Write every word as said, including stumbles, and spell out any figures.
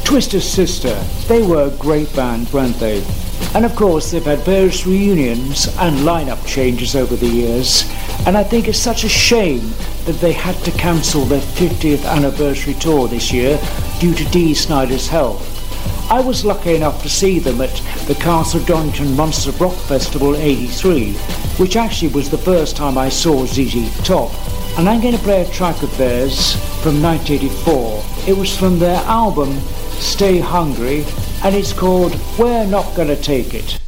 Twisted Sister, they were a great band, weren't they? And of course, they've had various reunions and lineup changes over the years, and I think it's such a shame that they had to cancel their fiftieth anniversary tour this year due to Dee Snider's health. I was lucky enough to see them at the Castle Donington Monster Rock Festival eighty-three, which actually was the first time I saw Z Z Top. And I'm going to play a track of theirs from nineteen eighty-four. It was from their album Stay Hungry, and it's called We're Not Gonna Take It.